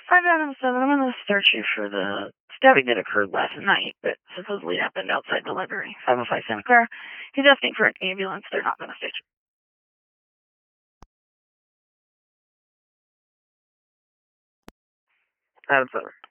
5 I'm going to search you for the stabbing that occurred last night that supposedly happened outside the library. 505 Santa Clara. He's asking for an ambulance. They're not going to stitch. Adam 7.